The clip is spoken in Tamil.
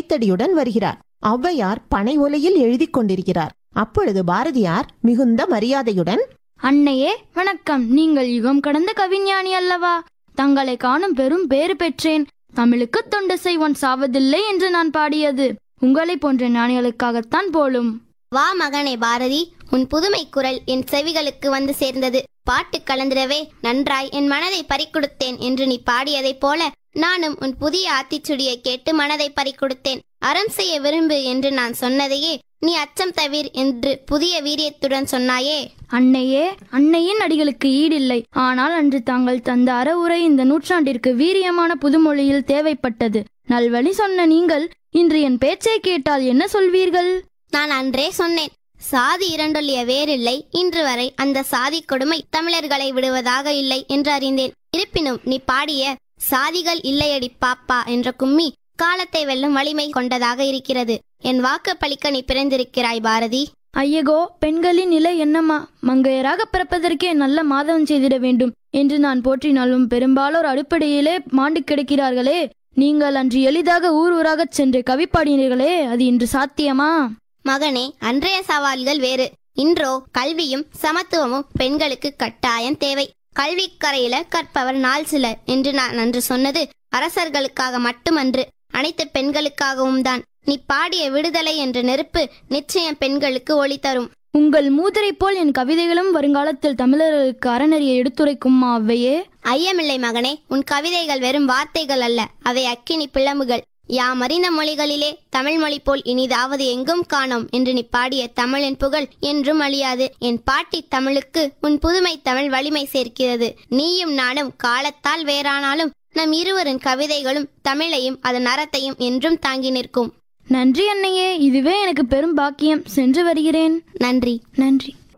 புனைத்தடியுடன் வருகிறார். ஔவையார் பனை ஓலையில் எழுதி கொண்டிருக்கிறார். அப்பொழுது பாரதியார் மிகுந்த மரியாதையுடன், அன்னையே வணக்கம். நீங்கள் யுகம் கடந்த கவிஞானி அல்லவா? தங்களை காணும் பெரும் பேறு பெற்றேன். தமிழுக்கு தொண்டு செய்வன் சாவதில்லை என்று நான் பாடியது உங்களை போன்ற ஞானிகளுக்காகத்தான் போலும். வா மகனே பாரதி, உன் புதுமை குரல் என் செவிகளுக்கு வந்து சேர்ந்தது. பாட்டு கலந்திடவே நன்றாய் என் மனதை பறிக்கொடுத்தேன் என்று நீ பாடியதைப் போல நானும் உன் புதிய ஆத்திச்சுடியை கேட்டு மனதை பறிக்கொடுத்தேன். அறம் செய்ய விரும்பு என்று நான் சொன்னதையே நீ அச்சம் தவிர் என்று புதிய வீரியத்துடன் சொன்னாயே. அன்னையே, அன்னையின் அடிகளுக்கு ஈடில்லை. ஆனால் அன்று தாங்கள் தந்த அறவுரை இந்த நூற்றாண்டிற்கு வீரியமான புதுமொழியில் தேவைப்பட்டது. நல்வழி சொன்ன நீங்கள் இன்று என் பேச்சை கேட்டால் என்ன சொல்வீர்கள்? நான் அன்றே சொன்னேன், சாதி இரண்டொல்லிய வேறில்லை. இன்று வரை அந்த சாதி கொடுமை தமிழர்களை விடுவதாக இல்லை என்று அறிந்தேன். இருப்பினும் நீ பாடிய சாதிகள் இல்லையடி பாப்பா என்ற கும்மி காலத்தை வெல்லும் வலிமை கொண்டதாக இருக்கிறது. என் வாக்கு பழிக்க நீ பிறந்திருக்கிறாய் பாரதி. ஐயகோ, பெண்களின் நிலை என்னம்மா? மங்கையராக பிறப்பதற்கே நல்ல மாதவம் செய்திட வேண்டும் என்று நான் போற்றினாலும் பெரும்பாலோர் அடுப்படையிலே மாண்டு கிடக்கிறார்களே. நீங்கள் அன்று எளிதாக ஊர் ஊராகச் சென்று கவி பாடினீர்களே, அது இன்று சாத்தியமா? மகனே, அன்றைய சவால்கள் வேறு. இன்றோ கல்வியும் சமத்துவமும் பெண்களுக்கு கட்டாயம் தேவை. கல்வி கரையில கற்பவர் நாள் சிலர் என்று நான் அன்று சொன்னது அரசர்களுக்காக மட்டுமன்று, அனைத்து பெண்களுக்காகவும் தான். நீ பாடிய விடுதலை என்ற நெருப்பு நிச்சயம் பெண்களுக்கு ஒளி தரும். உங்கள் மூதரை போல் என் கவிதைகளும் வருங்காலத்தில் தமிழர்களுக்கு அறநெறியை எடுத்துரைக்குமா அவ்வையே? ஐயமில்லை மகனே, உன் கவிதைகள் வெறும் வார்த்தைகள் அல்ல, அவை அக்கினி பிளம்புகள். யாமறிந்த மொழிகளிலே தமிழ் மொழி போல் இனிதாவது எங்கும் காணோம் என்று நீ பாடிய தமிழின் புகழ் என்றும் அழியாது. என் பாட்டி தமிழுக்கு உன் புதுமை தமிழ் வலிமை சேர்க்கிறது. நீயும் நானும் காலத்தால் வேறானாலும் நம் இருவரின் கவிதைகளும் தமிழையும் அதன் அறத்தையும் என்றும் தாங்கி நிற்கும். நன்றி அன்னையே, இதுவே எனக்கு பெரும் பாக்கியம். சென்று வருகிறேன். நன்றி. நன்றி.